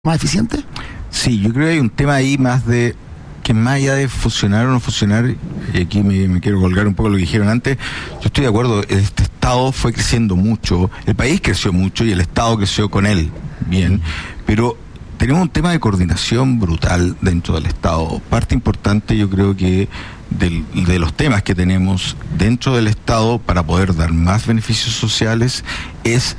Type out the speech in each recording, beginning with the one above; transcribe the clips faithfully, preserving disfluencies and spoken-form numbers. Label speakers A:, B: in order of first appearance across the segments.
A: más eficiente?
B: Sí, yo creo que hay un tema ahí más de que más allá de funcionar o no funcionar, y aquí me, me quiero colgar un poco lo que dijeron antes, yo estoy de acuerdo, este Estado fue creciendo mucho, el país creció mucho y el Estado creció con él, bien, pero tenemos un tema de coordinación brutal dentro del Estado. Parte importante yo creo que del, de los temas que tenemos dentro del Estado para poder dar más beneficios sociales es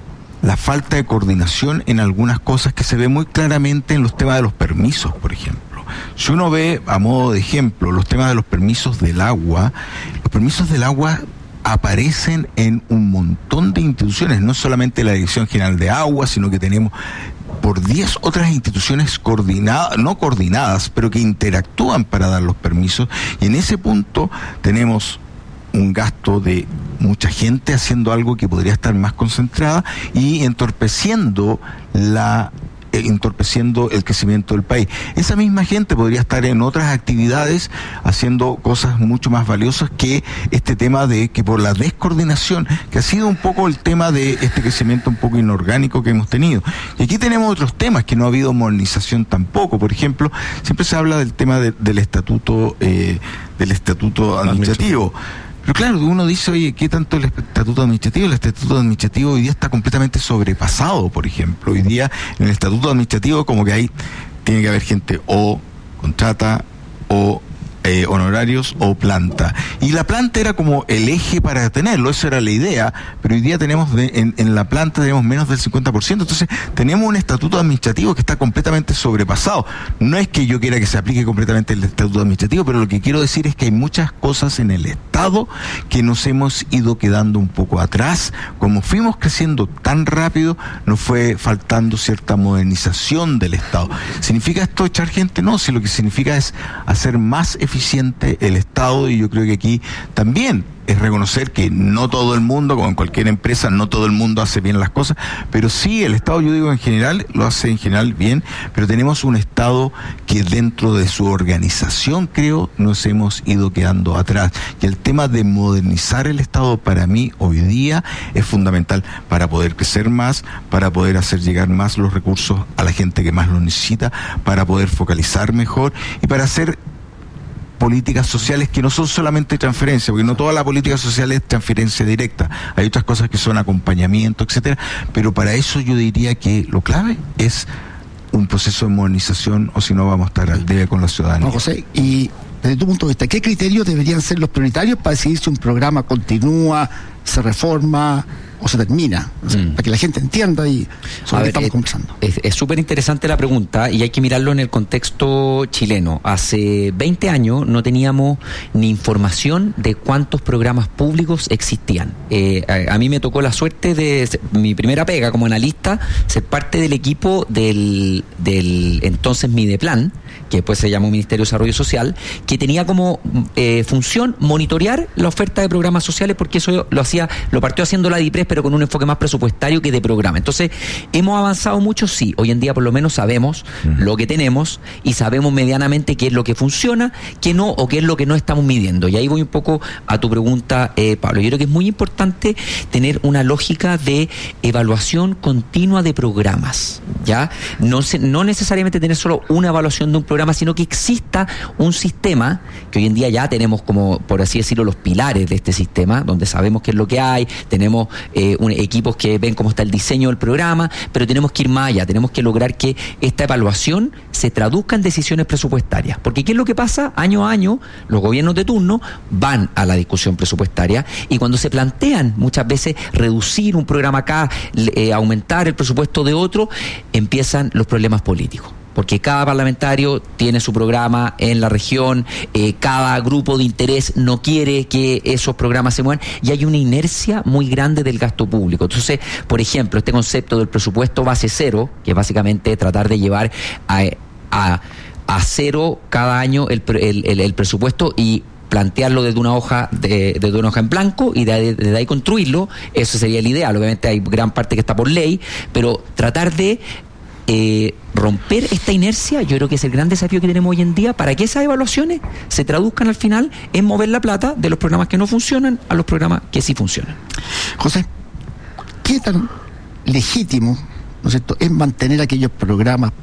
B: la falta de coordinación en algunas cosas que se ve muy claramente en los temas de los permisos, por ejemplo. Si uno ve, a modo de ejemplo, los temas de los permisos del agua, los permisos del agua aparecen en un montón de instituciones, no solamente la Dirección General de Agua, sino que tenemos por diez otras instituciones coordinadas, no coordinadas, pero que interactúan para dar los permisos, y en ese punto tenemos un gasto de mucha gente haciendo algo que podría estar más concentrada y entorpeciendo la eh, entorpeciendo el crecimiento del país. Esa misma gente podría estar en otras actividades haciendo cosas mucho más valiosas que este tema de que por la descoordinación, que ha sido un poco el tema de este crecimiento un poco inorgánico que hemos tenido. Y aquí tenemos otros temas que no ha habido modernización tampoco. Por ejemplo, siempre se habla del tema de, del estatuto eh, del estatuto administrativo. Pero claro, uno dice, oye, ¿qué tanto el estatuto administrativo? El estatuto administrativo hoy día está completamente sobrepasado, por ejemplo. Hoy día en el estatuto administrativo como que hay, tiene que haber gente o contrata o eh, honorarios o planta. Y la planta era como el eje para tenerlo, esa era la idea, pero hoy día tenemos de, en, en la planta tenemos menos del cincuenta por ciento, entonces tenemos un estatuto administrativo que está completamente sobrepasado. No es que yo quiera que se aplique completamente el estatuto administrativo, pero lo que quiero decir es que hay muchas cosas en el Estado que nos hemos ido quedando un poco atrás. Como fuimos creciendo tan rápido, nos fue faltando cierta modernización del Estado. ¿Significa esto echar gente? No, si lo que significa es hacer más eficiente el Estado, y yo creo que aquí también es reconocer que no todo el mundo, como en cualquier empresa, no todo el mundo hace bien las cosas, pero sí el Estado, yo digo en general, lo hace en general bien, pero tenemos un Estado que dentro de su organización, creo, nos hemos ido quedando atrás. Y el tema de modernizar el Estado para mí hoy día es fundamental para poder crecer más, para poder hacer llegar más los recursos a la gente que más lo necesita, para poder focalizar mejor y para hacer políticas sociales que no son solamente transferencia, porque no toda la política social es transferencia directa, hay otras cosas que son acompañamiento, etcétera, pero para eso yo diría que lo clave es un proceso de modernización, o si no vamos a estar al debe con la ciudadanía.
A: No, José, y desde tu punto de vista, ¿qué criterios deberían ser los prioritarios para decidir si un programa continúa, se reforma o se termina? O sea, mm. para que la gente entienda y sobre qué estamos conversando.
C: Es súper interesante la pregunta y hay que mirarlo en el contexto chileno. Hace veinte años no teníamos ni información de cuántos programas públicos existían. Eh, a, a mí me tocó la suerte de ser, mi primera pega como analista, ser parte del equipo del, del entonces Mideplan, que después se llamó Ministerio de Desarrollo Social, que tenía como eh, función monitorear la oferta de programas sociales, porque eso lo hacía, lo partió haciendo la DIPRES, pero con un enfoque más presupuestario que de programa. Entonces, ¿hemos avanzado mucho? Sí. Hoy en día por lo menos sabemos uh-huh. lo que tenemos y sabemos medianamente qué es lo que funciona, qué no, o qué es lo que no estamos midiendo. Y ahí voy un poco a tu pregunta, eh, Pablo. Yo creo que es muy importante tener una lógica de evaluación continua de programas, ¿ya? No, se, no necesariamente tener solo una evaluación de un programa, sino que exista un sistema, que hoy en día ya tenemos como, por así decirlo, los pilares de este sistema, donde sabemos qué es lo que hay, tenemos eh, un, equipos que ven cómo está el diseño del programa, pero tenemos que ir más allá, tenemos que lograr que esta evaluación se traduzca en decisiones presupuestarias, porque ¿qué es lo que pasa? Año a año, los gobiernos de turno van a la discusión presupuestaria y cuando se plantean muchas veces reducir un programa acá, eh, aumentar el presupuesto de otro, empiezan los problemas políticos. Porque cada parlamentario tiene su programa en la región, eh, cada grupo de interés no quiere que esos programas se muevan y hay una inercia muy grande del gasto público. Entonces, por ejemplo, este concepto del presupuesto base cero, que es básicamente tratar de llevar a, a, a cero cada año el, el, el, el presupuesto y plantearlo desde una hoja de, desde una hoja en blanco y de, de, de ahí construirlo, eso sería el ideal. Obviamente hay gran parte que está por ley, pero tratar de Eh, romper esta inercia, yo creo que es el gran desafío que tenemos hoy en día para que esas evaluaciones se traduzcan al final en mover la plata de los programas que no funcionan a los programas que sí funcionan.
A: José, ¿qué tan legítimo ¿no es cierto?, es mantener aquellos programas